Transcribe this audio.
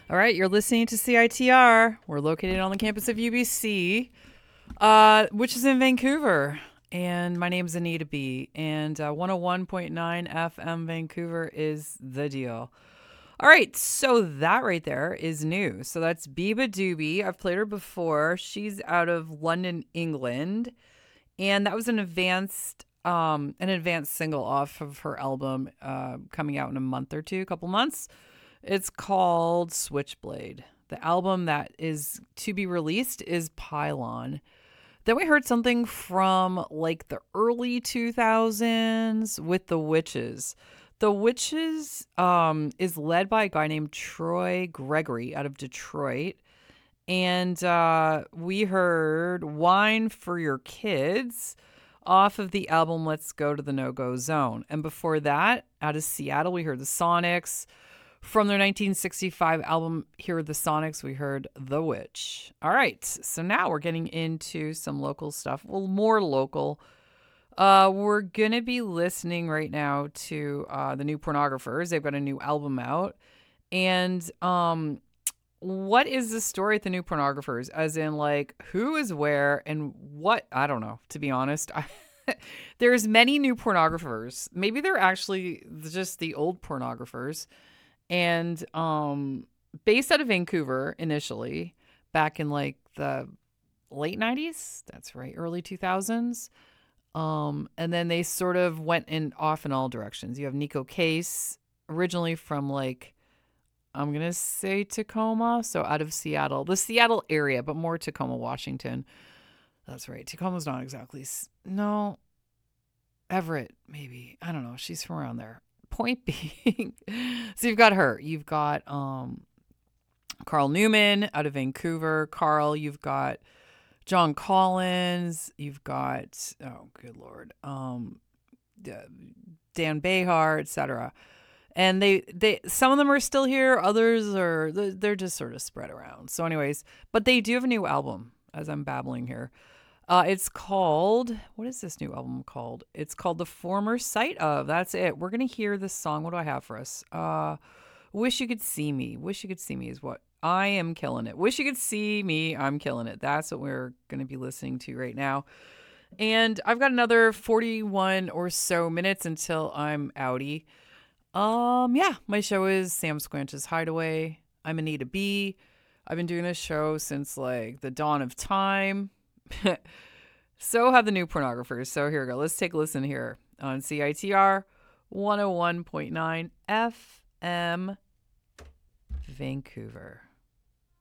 All right, you're listening to CITR. We're located on the campus of UBC, which is in Vancouver. And my name is Anita B. And 101.9 FM Vancouver is the deal. All right, so that right there is new. So that's Biba Doobie. I've played her before. She's out of London, England, and that was an advanced single off of her album coming out in a month or two, a couple months. It's called Switchblade. The album that is to be released is Pylon. Then we heard something from like the early 2000s with The Witches. The Witches is led by a guy named Troy Gregory out of Detroit. And we heard Wine for Your Kids off of the album Let's Go to the No Go Zone. And before that, out of Seattle, we heard the Sonics. From their 1965 album, Here Are the Sonics, we heard The Witch. All right, so now we're getting into some local stuff, well, more local. We're going to be listening right now to the New Pornographers. They've got a new album out. And what is the story at the New Pornographers? As in, like, who is where and what? I don't know, to be honest. There's many new pornographers. Maybe they're actually just the old pornographers. And based out of Vancouver initially, back in like the late 90s. That's right, early 2000s. And then they sort of went off in all directions. You have Nico Case, originally from like, I'm going to say Tacoma, so out of Seattle, the Seattle area, but more Tacoma, Washington. That's right. Tacoma's not exactly, no, Everett, maybe. I don't know. She's from around there. Point being, so you've got her. You've got Carl Newman out of Vancouver. Carl, you've got John Collins. You've got, oh, good Lord, Dan Behar, etc. And they some of them are still here. Others they're just sort of spread around. So anyways, but they do have a new album as I'm babbling here. It's called, what is this new album called? It's called The Former Sight Of. That's it. We're going to hear this song. What do I have for us? Wish You Could See Me. Wish You Could See Me is what I am killing it. Wish You Could See Me. I'm killing it. That's what we're going to be listening to right now. And I've got another 41 or so minutes until I'm outie. Yeah, my show is Sam Squanch's Hideaway. I'm Anita B. I've been doing this show since like the dawn of time. So have the New Pornographers. So here we go. Let's take a listen here on CITR 101.9 FM Vancouver.